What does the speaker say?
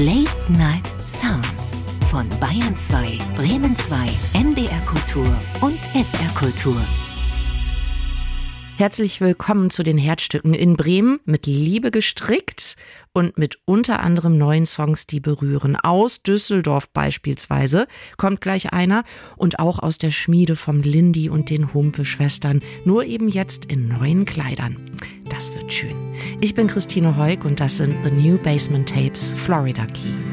Late Night Sounds von Bayern 2, Bremen 2, NDR Kultur und SR Kultur. Herzlich willkommen zu den Herzstücken in Bremen, mit Liebe gestrickt und mit unter anderem neuen Songs, die berühren. Aus Düsseldorf beispielsweise kommt gleich einer und auch aus der Schmiede vom Lindy und den Humpe-Schwestern, nur eben jetzt in neuen Kleidern. Das wird schön. Ich bin Christine Heuk und das sind The New Basement Tapes, Florida Key.